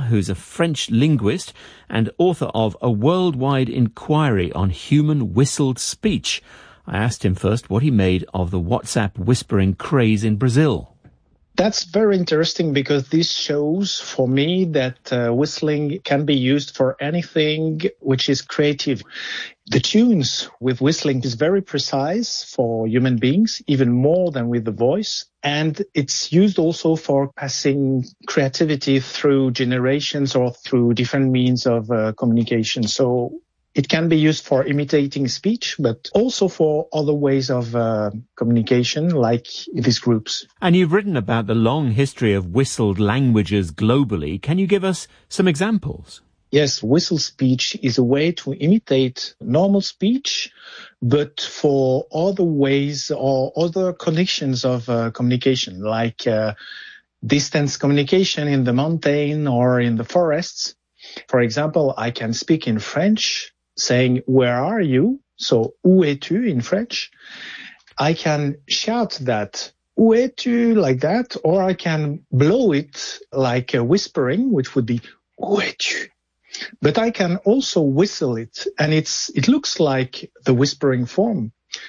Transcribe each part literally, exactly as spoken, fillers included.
Meyer, who's a French linguist and author of A Worldwide Inquiry on Human Whistled Speech. I asked him first what he made of the WhatsApp whispering craze in Brazil. That's very interesting because this shows for me that uh, whistling can be used for anything which is creative. The tunes with whistling is very precise for human beings, even more than with the voice. And it's used also for passing creativity through generations or through different means of uh, communication. So it can be used for imitating speech, but also for other ways of uh, communication, like these groups. And you've written about the long history of whistled languages globally. Can you give us some examples? Yes, whistle speech is a way to imitate normal speech, but for other ways or other connections of uh, communication, like uh, distance communication in the mountain or in the forests. For example, I can speak in French, saying, where are you? So, où es-tu in French. I can shout that, où es-tu, like that, or I can blow it like a whispering, which would be, où es-tu? But I can also whistle it, and it's it looks like the whispering form.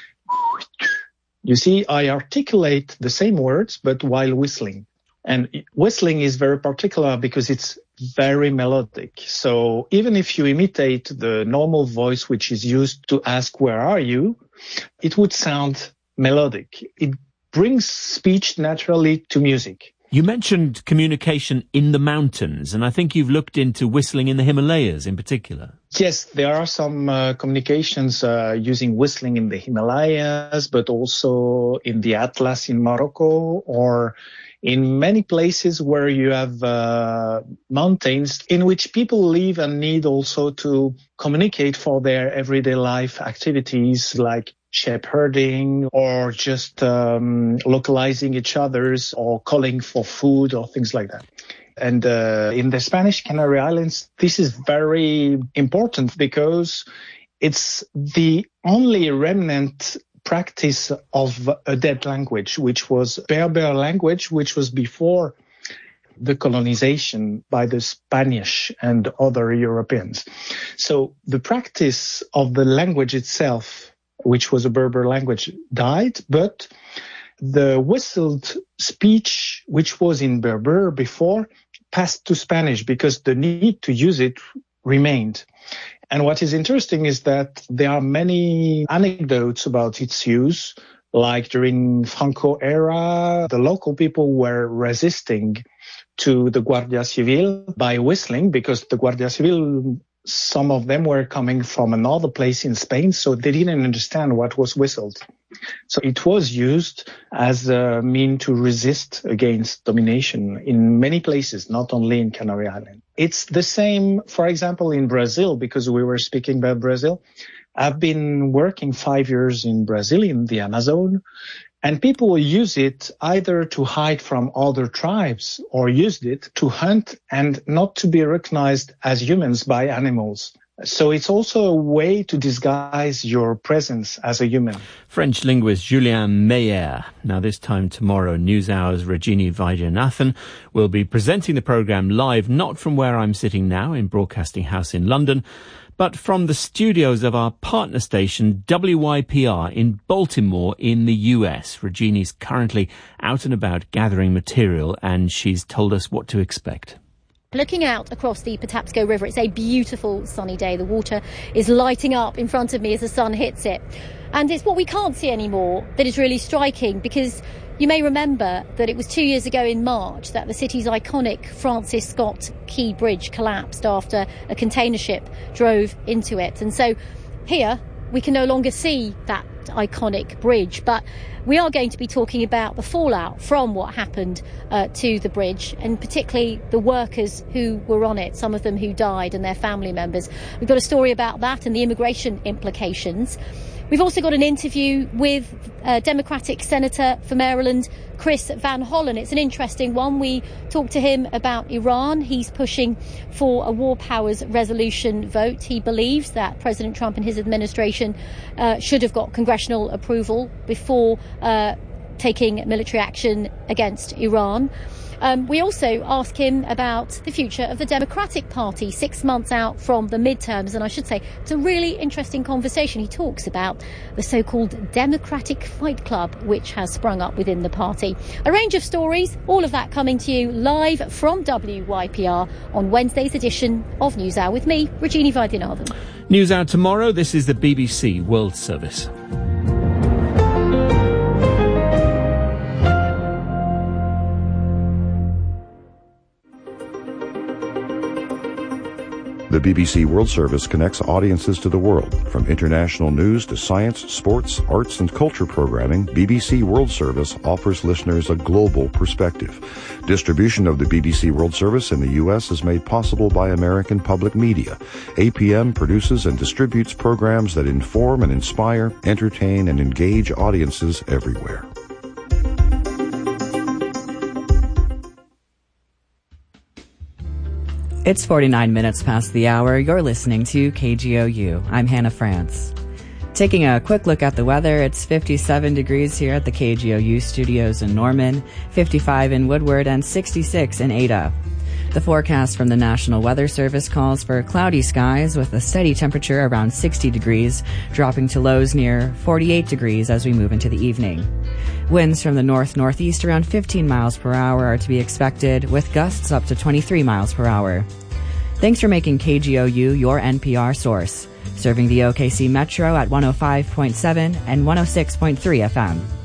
You see, I articulate the same words, but while whistling. And whistling is very particular because it's very melodic. So even if you imitate the normal voice which is used to ask, where are you? It would sound melodic. It brings speech naturally to music. You mentioned communication in the mountains, and I think you've looked into whistling in the Himalayas in particular. Yes, there are some uh, communications uh, using whistling in the Himalayas, but also in the Atlas in Morocco, or in many places where you have uh, mountains in which people live and need also to communicate for their everyday life activities like shepherding or just um, localizing each other's or calling for food or things like that. And uh, in the Spanish Canary Islands, this is very important because it's the only remnant practice of a dead language, which was Berber language, which was before the colonization by the Spanish and other Europeans. So the practice of the language itself, which was a Berber language, died, but the whistled speech, which was in Berber before, passed to Spanish because the need to use it remained. And what is interesting is that there are many anecdotes about its use, like during Franco era, the local people were resisting to the Guardia Civil by whistling because the Guardia Civil, some of them were coming from another place in Spain, so they didn't understand what was whistled. So it was used as a mean to resist against domination in many places, not only in Canary Islands. It's the same, for example, in Brazil, because we were speaking about Brazil. I've been working five years in Brazil, in the Amazon, and people use it either to hide from other tribes or used it to hunt and not to be recognized as humans by animals. So it's also a way to disguise your presence as a human. French linguist Julien Meyer. Now this time tomorrow, NewsHour's Rajini Vaidyanathan will be presenting the programme live, not from where I'm sitting now in Broadcasting House in London, but from the studios of our partner station W Y P R in Baltimore in the U S. Rajini's currently out and about gathering material, and she's told us what to expect. Looking out across the Patapsco River, it's a beautiful sunny day. The water is lighting up in front of me as the sun hits it. And it's what we can't see anymore that is really striking, because you may remember that it was two years ago in March that the city's iconic Francis Scott Key Bridge collapsed after a container ship drove into it. And so here we can no longer see that iconic bridge, but we are going to be talking about the fallout from what happened uh, to the bridge, and particularly the workers who were on it, some of them who died and their family members. We've got a story about that and the immigration implications. We've also got an interview with uh, Democratic Senator for Maryland, Chris Van Hollen. It's an interesting one. We talked to him about Iran. He's pushing for a war powers resolution vote. He believes that President Trump and his administration uh, should have got congressional approval before uh, taking military action against Iran. Um, we also ask him about the future of the Democratic Party six months out from the midterms. And I should say, it's a really interesting conversation. He talks about the so-called Democratic Fight Club, which has sprung up within the party. A range of stories, all of that coming to you live from W Y P R on Wednesday's edition of NewsHour with me, Rajini Vaidyanathan. NewsHour tomorrow. This is the B B C World Service. The B B C World Service connects audiences to the world. From international news to science, sports, arts, and culture programming, B B C World Service offers listeners a global perspective. Distribution of the B B C World Service in the U S is made possible by American Public Media. A P M produces and distributes programs that inform and inspire, entertain, and engage audiences everywhere. It's forty-nine minutes past the hour. You're listening to K G O U. I'm Hannah France. Taking a quick look at the weather, it's fifty-seven degrees here at the K G O U studios in Norman, fifty-five in Woodward, and sixty-six in Ada. The forecast from the National Weather Service calls for cloudy skies with a steady temperature around sixty degrees, dropping to lows near forty-eight degrees as we move into the evening. Winds from the north-northeast around fifteen miles per hour are to be expected, with gusts up to twenty-three miles per hour. Thanks for making K G O U your N P R source, serving the O K C Metro at one oh five point seven and one oh six point three F M.